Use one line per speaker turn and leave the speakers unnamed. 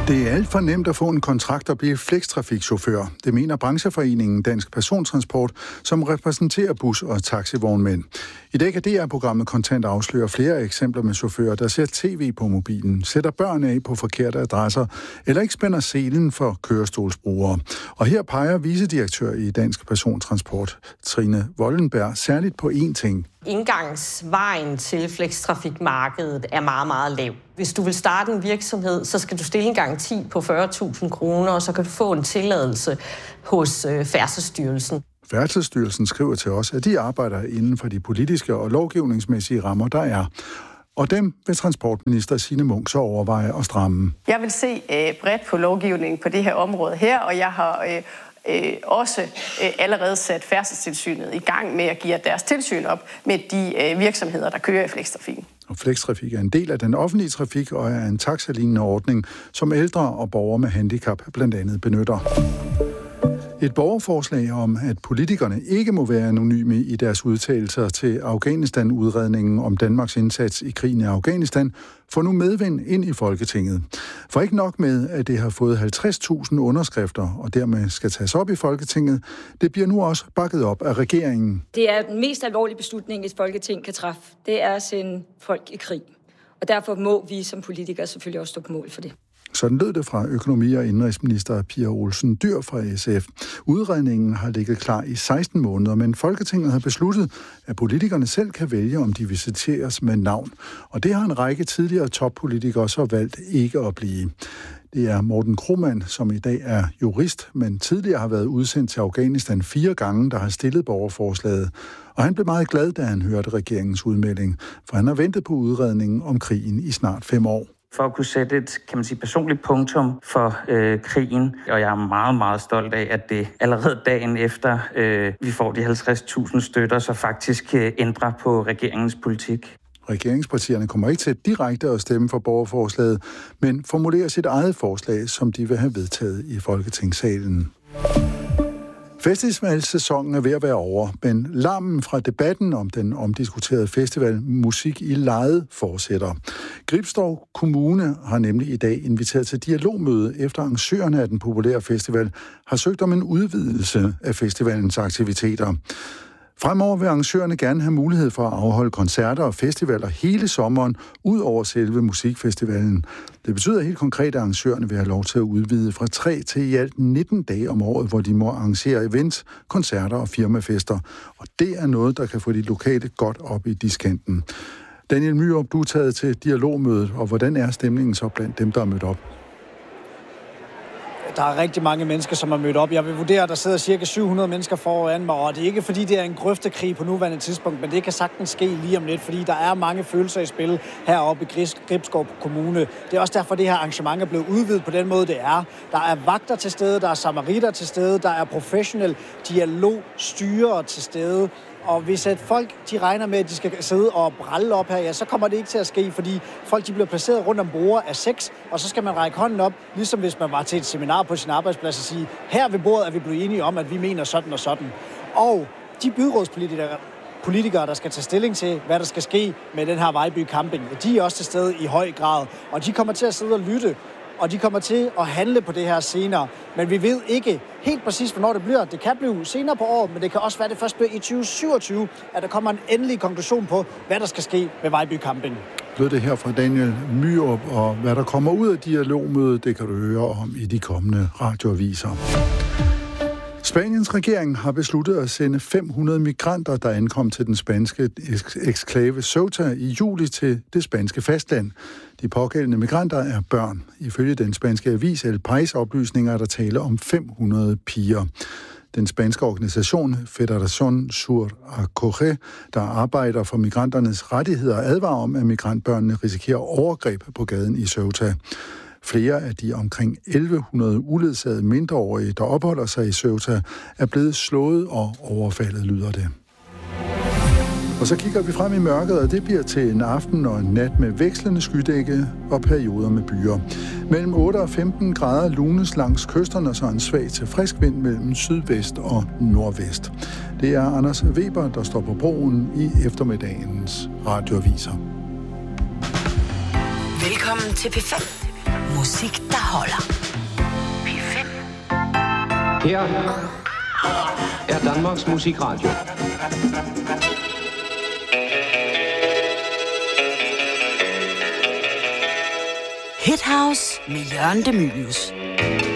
Det er alt for nemt at få en kontrakt og blive flextrafikchauffør. Det mener brancheforeningen Dansk Persontransport, som repræsenterer bus- og taxivognmænd. I dag kan DR-programmet Kontant afsløre flere eksempler med chauffører, der ser tv på mobilen, sætter børn af på forkerte adresser, eller ikke spænder selen for kørestolsbrugere. Og her peger vicedirektør i Dansk Persontransport, Trine Wollenberg, særligt på én ting.
Indgangsvejen til flextrafikmarkedet er meget, meget lav. Hvis du vil starte en virksomhed, så skal du stille en garanti på 40.000 kroner, og så kan du få en tilladelse hos Færdselsstyrelsen.
Færdselsstyrelsen skriver til os, at de arbejder inden for de politiske og lovgivningsmæssige rammer, der er. Og dem vil transportminister Signe Munk så overveje at stramme.
Jeg vil se bredt på lovgivningen på det her område her, og jeg har også allerede sat Færdselstilsynet i gang med at give deres tilsyn op med de virksomheder, der kører i flextrafikken.
Og flextrafik er en del af den offentlige trafik og er en taxalignende ordning, som ældre og borgere med handicap blandt andet benytter. Et borgerforslag om, at politikerne ikke må være anonyme i deres udtalelser til Afghanistan-udredningen om Danmarks indsats i krigen i Afghanistan, får nu medvind ind i Folketinget. For ikke nok med, at det har fået 50.000 underskrifter og dermed skal tages op i Folketinget, det bliver nu også bakket op af regeringen.
Det er den mest alvorlige beslutning, et Folketing kan træffe. Det er at sende folk i krig. Og derfor må vi som politikere selvfølgelig også stå på mål for det.
Sådan lød det fra økonomi- og indenrigsminister Pia Olsen Dyhr fra SF. Udredningen har ligget klar i 16 måneder, men Folketinget har besluttet, at politikerne selv kan vælge, om de vil citeres med navn. Og det har en række tidligere toppolitikere så valgt ikke at blive. Det er Morten Kromann, som i dag er jurist, men tidligere har været udsendt til Afghanistan 4 gange, der har stillet borgerforslaget. Og han blev meget glad, da han hørte regeringens udmelding, for han har ventet på udredningen om krigen i snart 5 år.
For at kunne sætte et, kan man sige, personligt punktum for krigen. Og jeg er meget, meget stolt af, at det allerede dagen efter vi får de 50.000 støtter, så faktisk ændrer på regeringens politik.
Regeringspartierne kommer ikke til direkte at stemme for borgerforslaget, men formulerer sit eget forslag, som de vil have vedtaget i Folketingssalen. Festivalsæsonen er ved at være over, men larmen fra debatten om den omdiskuterede festival Musik i Lejet fortsætter. Gribskov Kommune har nemlig i dag inviteret til dialogmøde, efter arrangørerne af den populære festival har søgt om en udvidelse af festivalens aktiviteter. Fremover vil arrangørerne gerne have mulighed for at afholde koncerter og festivaler hele sommeren, ud over selve musikfestivalen. Det betyder helt konkret, at arrangørerne vil have lov til at udvide fra 3 til i alt 19 dage om året, hvor de må arrangere events, koncerter og firmafester. Og det er noget, der kan få de lokale godt op i diskanten. Daniel Myrup, du er taget til dialogmødet, og hvordan er stemningen så blandt dem, der er mødt op?
Der er rigtig mange mennesker, som er mødt op. Jeg vil vurdere, at der sidder cirka 700 mennesker foran mig, og det er ikke fordi, det er en grøftekrig på nuværende tidspunkt, men det kan sagtens ske lige om lidt, fordi der er mange følelser i spil heroppe i Gribskov Kommune. Det er også derfor, det her arrangement er blevet udvidet på den måde, det er. Der er vagter til stede, der er samaritter til stede, der er professionel dialogstyrere til stede. Og hvis at folk de regner med, at de skal sidde og bralle op her, ja, så kommer det ikke til at ske, fordi folk de bliver placeret rundt om borde af 6, og så skal man række hånden op, ligesom hvis man var til et seminar på sin arbejdsplads og sige, her ved bordet er vi blevet enige om, at vi mener sådan og sådan. Og de byrådspolitikere, der skal tage stilling til, hvad der skal ske med den her Vejby Camping, de er også til stede i høj grad, og de kommer til at sidde og lytte, og de kommer til at handle på det her senere. Men vi ved ikke helt præcis, hvornår det bliver. Det kan blive senere på året, men det kan også være, det først bliver i 2027, at der kommer en endelig konklusion på, hvad der skal ske med Vejby Camping.
Lød det her fra Daniel Myrup, og hvad der kommer ud af dialogmødet, det kan du høre om i de kommende radioaviser. Spaniens regering har besluttet at sende 500 migranter, der ankom til den spanske eksklave Ceuta i juli til det spanske fastland. De pågældende migranter er børn. Ifølge den spanske avis El País oplysninger er der tale om 500 piger. Den spanske organisation Federación Sur Acoge, der arbejder for migranternes rettigheder, advarer om, at migrantbørnene risikerer overgreb på gaden i Ceuta. Flere af de omkring 1100 uledsagede mindreårige, der opholder sig i Ceuta, er blevet slået og overfaldet, lyder det. Og så kigger vi frem i mørket, og det bliver til en aften og en nat med vekslende skydække og perioder med byer. Mellem 8 og 15 grader lunes langs kysterne, så en svag til frisk vind mellem sydvest og nordvest. Det er Anders Weber, der står på broen i eftermiddagens radioaviser.
Velkommen til P5. Musik, der holder. P5.
Her er Danmarks Musikradio.
Hit House med Jørgen De Mylius.